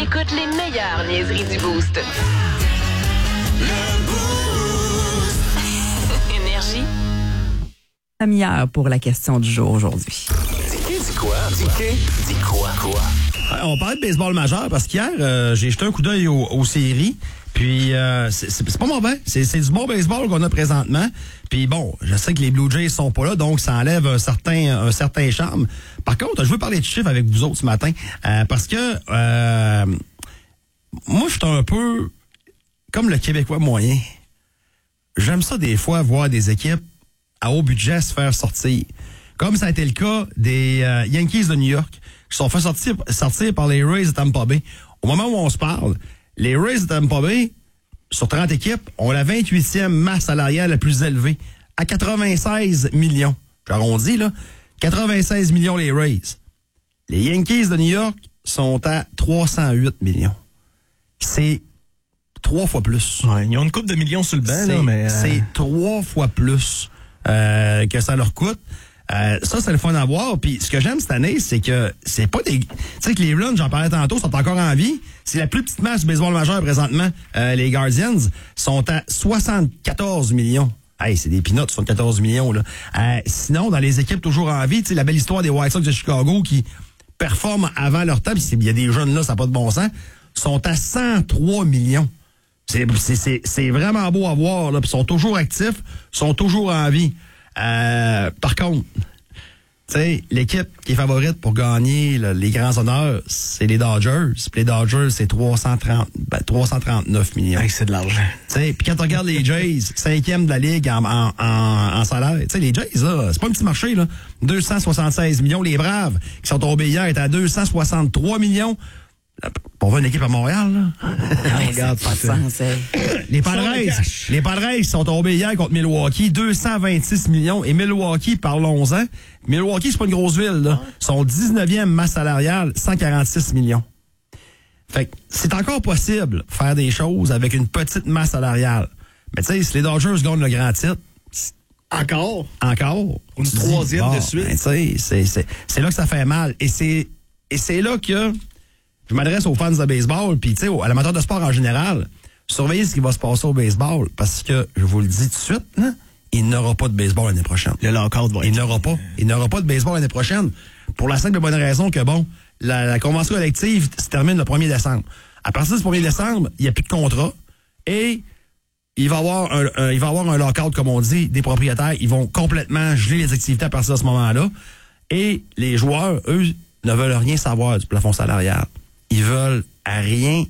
Écoute les meilleures niaiseries du Boost. Énergie. Première pour la question du jour aujourd'hui. Dis quoi? Dis quoi? On parlait de baseball majeur parce qu'hier, j'ai jeté un coup d'œil aux séries. Puis, c'est pas mauvais. C'est du bon baseball qu'on a présentement. Puis bon, je sais que les Blue Jays sont pas là, donc ça enlève un certain charme. Par contre, je veux parler de chiffres avec vous autres ce matin. Parce que moi, je suis un peu comme le Québécois moyen. J'aime ça des fois voir des équipes à haut budget se faire sortir. Comme ça a été le cas des Yankees de New York, qui sont fait sortir par les Rays de Tampa Bay. Au moment où on se parle, les Rays de Tampa Bay, sur 30 équipes, ont la 28e masse salariale la plus élevée, à 96 millions. J'arrondis, là. 96 millions les Rays. Les Yankees de New York sont à 308 millions. C'est 3 fois plus. Ouais, ils ont une couple de millions sur le banc, là, mais... C'est 3 fois plus que ça leur coûte. Ça, c'est le fun à voir. Puis ce que j'aime cette année, c'est que c'est pas des... Tu sais, Cleveland, j'en parlais tantôt, sont encore en vie. C'est la plus petite masse du baseball majeur présentement. Les Guardians sont à 74 millions. Hey, c'est des peanuts, 74 millions, là. Sinon, dans les équipes toujours en vie, tu sais, la belle histoire des White Sox de Chicago qui performent avant leur temps, puis il y a des jeunes là, ça n'a pas de bon sens, sont à 103 millions. C'est vraiment beau à voir, là. Puis sont toujours actifs, sont toujours en vie. Par contre, tu sais, l'équipe qui est favorite pour gagner les grands honneurs, c'est les Dodgers. Puis les Dodgers, c'est 339 millions. Hey, c'est de l'argent. Tu sais, puis quand tu regardes les Jays, 5e de la ligue en salaire, tu sais, les Jays, là, c'est pas un petit marché, là. 276 millions. Les Braves, qui sont tombés hier, étaient à 263 millions. Pour voir une équipe à Montréal, là. Regarde, pas de sens. Les Padres sont tombés hier contre Milwaukee, 226 millions. Et Milwaukee, parlons-en. Milwaukee, c'est pas une grosse ville, là. Sont 19e masse salariale, 146 millions. Fait que c'est encore possible de faire des choses avec une petite masse salariale. Mais tu sais, si les Dodgers gagnent le grand titre... Encore? Une troisième de suite. Ben, tu sais, c'est là que ça fait mal. Et c'est là que... Je m'adresse aux fans de baseball, puis tu sais, à l'amateur de sport en général, surveillez ce qui va se passer au baseball, parce que, je vous le dis tout de suite, hein, il n'aura pas de baseball l'année prochaine. Le lockout va être... Il n'aura pas de baseball l'année prochaine, pour la simple et bonne raison que, bon, la convention collective se termine le 1er décembre. À partir du 1er décembre, il n'y a plus de contrat, et il va y avoir un lockout, comme on dit, des propriétaires. Ils vont complètement geler les activités à partir de ce moment-là, et les joueurs, eux, ne veulent rien savoir du plafond salarial. Ils veulent à rien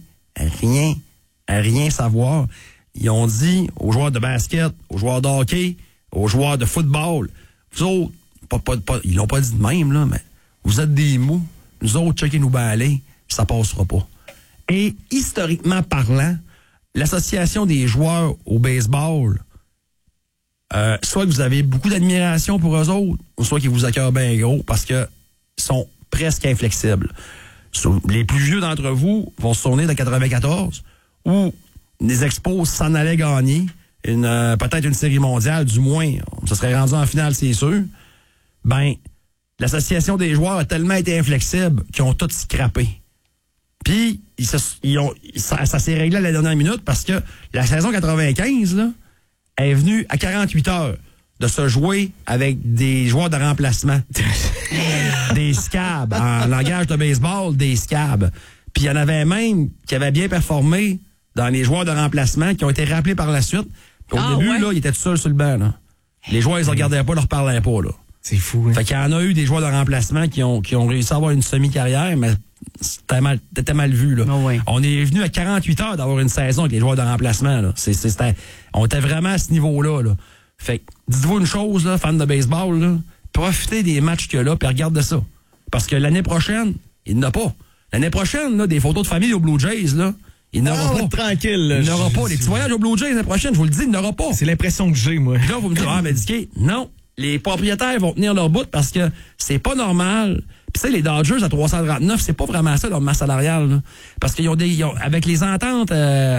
savoir. Ils ont dit aux joueurs de basket, aux joueurs de hockey, aux joueurs de football, vous autres, ils l'ont pas dit de même, là, mais vous êtes des mous. Nous autres, checkez-nous balais, ça passera pas. Et historiquement parlant, l'association des joueurs au baseball, soit que vous avez beaucoup d'admiration pour eux autres, ou soit qu'ils vous accueillent bien gros parce que sont presque inflexibles. Les plus vieux d'entre vous vont se souvenir de 94, où les Expos s'en allaient gagner peut-être une série mondiale, du moins, ça serait rendu en finale, c'est sûr. Ben, l'association des joueurs a tellement été inflexible qu'ils ont tout scrappé. Puis, ça s'est réglé à la dernière minute parce que la saison 95, là, est venue à 48 heures de se jouer avec des joueurs de remplacement. Des scabs. En langage de baseball, des scabs. Puis il y en avait même qui avaient bien performé dans les joueurs de remplacement qui ont été rappelés par la suite. Puis au début, là, ils étaient tout seuls sur le banc. Là. Les joueurs, ils ne regardaient pas, ils leur parlaient pas. Là. C'est fou. Hein? Fait qu'il y en a eu des joueurs de remplacement qui ont réussi à avoir une semi-carrière, mais c'était mal vu. Là. Oh ouais. On est venu à 48 heures d'avoir une saison avec les joueurs de remplacement. Là. On était vraiment à ce niveau-là. Là. Fait que, dites-vous une chose, là, fan de baseball, là, profitez des matchs qu'il y a là, puis regardez ça. Parce que l'année prochaine, il n'y en a pas. L'année prochaine, là, des photos de famille aux Blue Jays, là, il n'y en aura pas. Tranquille. Là, il n'y en aura pas. Les petits voyages aux Blue Jays l'année prochaine, je vous le dis, il n'y en aura pas. C'est l'impression que j'ai, moi. Puis là, vous me dites, mais Dicky, non. Les propriétaires vont tenir leur bout parce que c'est pas normal. Puis tu sais, les Dodgers à 339, c'est pas vraiment ça leur masse salariale. Là. Parce qu'ils ont avec les ententes...